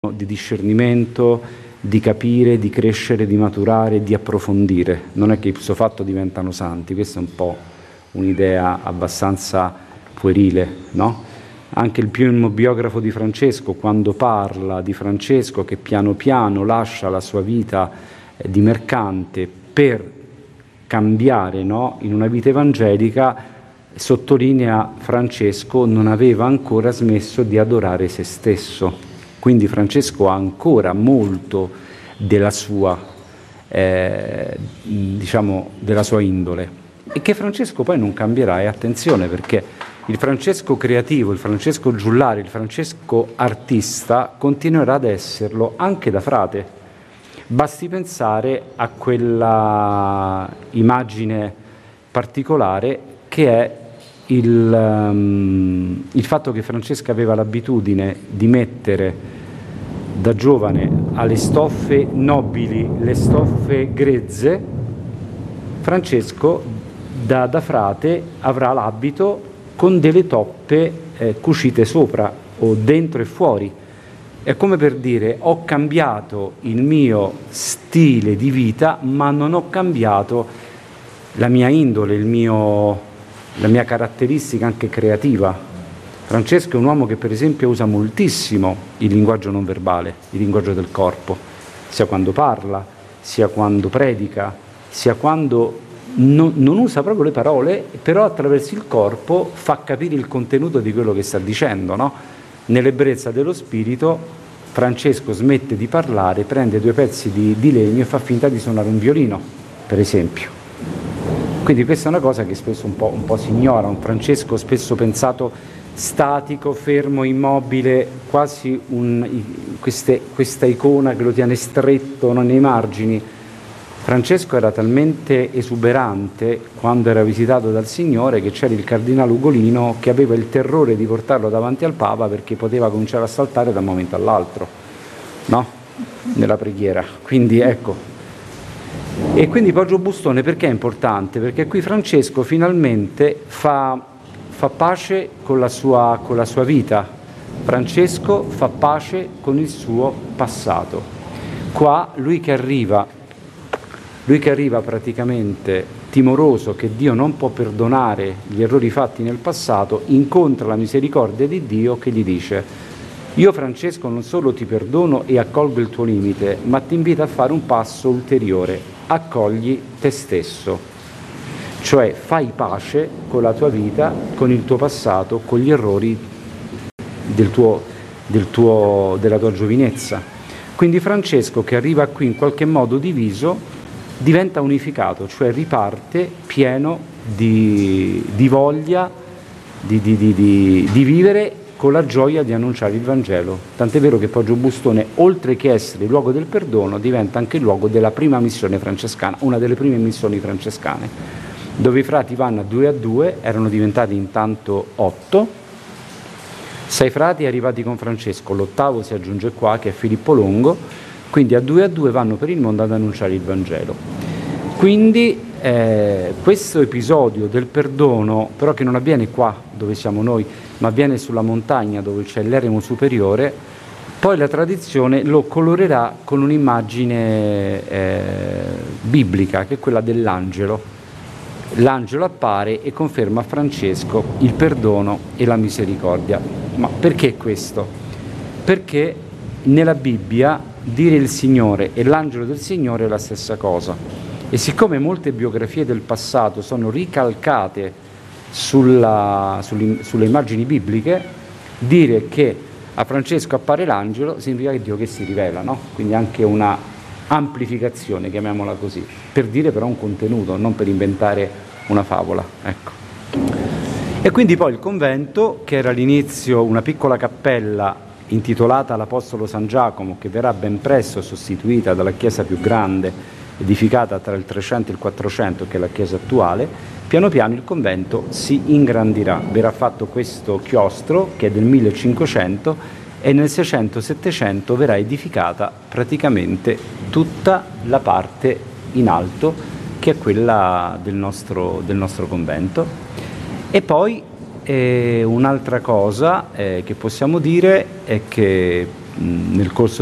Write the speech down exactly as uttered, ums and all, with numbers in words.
di discernimento, di capire, di crescere, di maturare, di approfondire. Non è che ipso fatto diventano santi, questa è un po' un'idea abbastanza puerile, no? Anche il primo biografo di Francesco, quando parla di Francesco che piano piano lascia la sua vita di mercante per cambiare, no, in una vita evangelica, sottolinea Francesco non aveva ancora smesso di adorare se stesso. Quindi Francesco ha ancora molto della sua, eh, diciamo, della sua indole, e che Francesco poi non cambierà. E attenzione, perché il Francesco creativo, il Francesco giullare, il Francesco artista continuerà ad esserlo anche da frate. Basti pensare a quella immagine particolare che è il, um, il fatto che Francesca aveva l'abitudine di mettere da giovane alle stoffe nobili le stoffe grezze. Francesco da, da frate avrà l'abito con delle toppe eh, cucite sopra o dentro e fuori. È come per dire: ho cambiato il mio stile di vita, ma non ho cambiato la mia indole, il mio, la mia caratteristica anche creativa. Francesco è un uomo che per esempio usa moltissimo il linguaggio non verbale, il linguaggio del corpo, sia quando parla, sia quando predica, sia quando non, non usa proprio le parole, però attraverso il corpo fa capire il contenuto di quello che sta dicendo, no? Nell'ebbrezza dello spirito Francesco smette di parlare, prende due pezzi di, di legno e fa finta di suonare un violino, per esempio. Quindi questa è una cosa che spesso un po', un po' si ignora, un Francesco spesso pensato statico, fermo, immobile, quasi un, queste, questa icona che lo tiene stretto, no, nei margini. Francesco era talmente esuberante quando era visitato dal Signore che c'era il cardinale Ugolino che aveva il terrore di portarlo davanti al Papa perché poteva cominciare a saltare da un momento all'altro, no? Nella preghiera. Quindi ecco. E quindi Poggio Bustone perché è importante? Perché qui Francesco finalmente fa, fa pace con la sua, con la sua vita. Francesco fa pace con il suo passato. Qua lui che arriva Lui che arriva praticamente timoroso che Dio non può perdonare gli errori fatti nel passato, incontra la misericordia di Dio che gli dice: io Francesco non solo ti perdono e accolgo il tuo limite, ma ti invito a fare un passo ulteriore, accogli te stesso, cioè fai pace con la tua vita, con il tuo passato, con gli errori del tuo, del tuo, della tua giovinezza. Quindi Francesco che arriva qui in qualche modo diviso diventa unificato, cioè riparte pieno di, di voglia di, di, di, di, di vivere con la gioia di annunciare il Vangelo. Tant'è vero che Poggio Bustone, oltre che essere il luogo del perdono, diventa anche il luogo della prima missione francescana, una delle prime missioni francescane, dove i frati vanno a due a due, erano diventati intanto otto, sei frati arrivati con Francesco, l'ottavo si aggiunge qua che è Filippo Longo. Quindi a due a due vanno per il mondo ad annunciare il Vangelo. Quindi eh, questo episodio del perdono, però che non avviene qua dove siamo noi, ma avviene sulla montagna dove c'è l'eremo superiore, poi la tradizione lo colorerà con un'immagine eh, biblica, che è quella dell'angelo. L'angelo appare e conferma a Francesco il perdono e la misericordia. Ma perché questo? Perché nella Bibbia dire il Signore e l'angelo del Signore è la stessa cosa, e siccome molte biografie del passato sono ricalcate sulla, sulle, sulle immagini bibliche, dire che a Francesco appare l'angelo significa che Dio che si rivela, no? Quindi anche una amplificazione, chiamiamola così, per dire però un contenuto, non per inventare una favola, ecco. E quindi poi il convento, che era all'inizio una piccola cappella intitolata all'Apostolo San Giacomo, che verrà ben presto sostituita dalla chiesa più grande, edificata tra il trecento e il quattrocento, che è la chiesa attuale, piano piano il convento si ingrandirà. Verrà fatto questo chiostro, che è del millecinquecento, e nel seicento settecento verrà edificata praticamente tutta la parte in alto, che è quella del nostro, del nostro convento. E poi E un'altra cosa eh, che possiamo dire è che nel corso